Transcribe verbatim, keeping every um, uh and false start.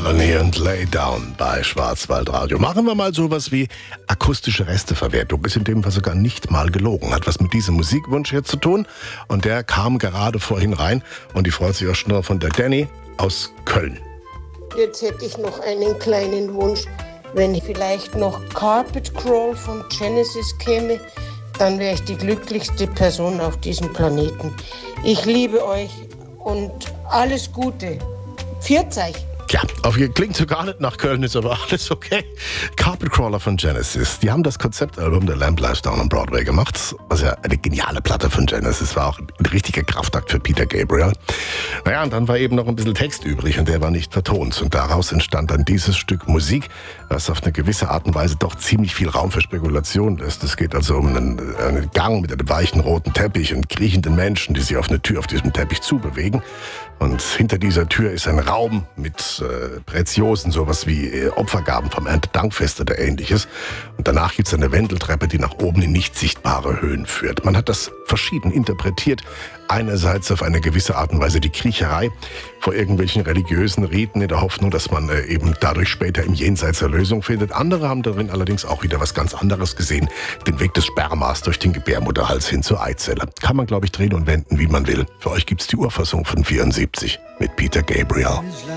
Melanie und Lay Down bei Schwarzwaldradio. Machen wir mal sowas wie akustische Resteverwertung. Ist in dem Fall sogar nicht mal gelogen. Hat was mit diesem Musikwunsch hier zu tun. Und der kam gerade vorhin rein. Und die freut sich auch schon von der Danny aus Köln. Jetzt hätte ich noch einen kleinen Wunsch. Wenn ich vielleicht noch Carpet Crawl von Genesis käme, dann wäre ich die glücklichste Person auf diesem Planeten. Ich liebe euch und alles Gute. Pfiat euch. Ja, auf ihr klingt so gar nicht nach Köln, ist aber alles okay. Carpet Crawler von Genesis. Die haben das Konzeptalbum The Lamb Lies Down on Broadway gemacht, was ja eine geniale Platte von Genesis war, auch ein richtiger Kraftakt für Peter Gabriel. Naja, und dann war eben noch ein bisschen Text übrig und der war nicht vertont. Und daraus entstand dann dieses Stück Musik, was auf eine gewisse Art und Weise doch ziemlich viel Raum für Spekulation lässt. Es geht also um einen, einen Gang mit einem weichen roten Teppich und kriechenden Menschen, die sich auf eine Tür auf diesem Teppich zubewegen. Und hinter dieser Tür ist ein Raum mit äh, Preziosen, sowas wie äh, Opfergaben vom Erntedankfest oder ähnliches. Und danach gibt es eine Wendeltreppe, die nach oben in nicht sichtbare Höhen führt. Man hat das verschieden interpretiert. Einerseits auf eine gewisse Art und Weise die Kriecherei vor irgendwelchen religiösen Riten in der Hoffnung, dass man äh, eben dadurch später im Jenseits Erlösung findet. Andere haben darin allerdings auch wieder was ganz anderes gesehen. Den Weg des Spermas durch den Gebärmutterhals hin zur Eizelle. Kann man, glaube ich, drehen und wenden, wie man will. Für euch gibt's die Urfassung von vierundsiebzig mit Peter Gabriel.